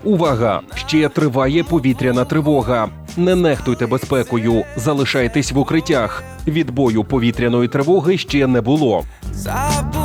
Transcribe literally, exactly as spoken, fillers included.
Увага! Ще триває повітряна тривога. Не нехтуйте безпекою, залишайтесь в укриттях. Відбою повітряної тривоги ще не було. Забудь